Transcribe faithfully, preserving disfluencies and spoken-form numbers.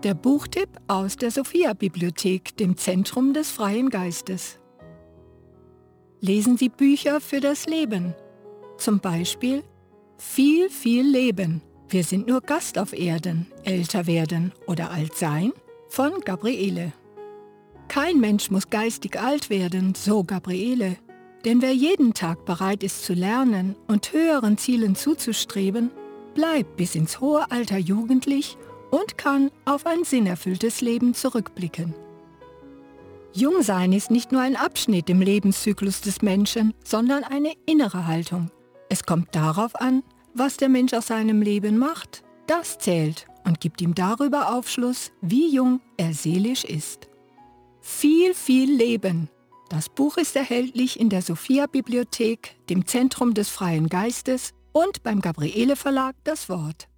Der Buchtipp aus der Sophia-Bibliothek, dem Zentrum des freien Geistes. Lesen Sie Bücher für das Leben. Zum Beispiel Viel, viel Leben. Wir sind nur Gast auf Erden, älter werden oder alt sein von Gabriele. Kein Mensch muss geistig alt werden, so Gabriele. Denn wer jeden Tag bereit ist zu lernen und höheren Zielen zuzustreben, bleibt bis ins hohe Alter jugendlich und kann auf ein sinnerfülltes Leben zurückblicken. Jungsein ist nicht nur ein Abschnitt im Lebenszyklus des Menschen, sondern eine innere Haltung. Es kommt darauf an, was der Mensch aus seinem Leben macht. Das zählt und gibt ihm darüber Aufschluss, wie jung er seelisch ist. Viel, viel Leben. Das Buch ist erhältlich in der Sophia-Bibliothek, dem Zentrum des freien Geistes und beim Gabriele Verlag Das Wort.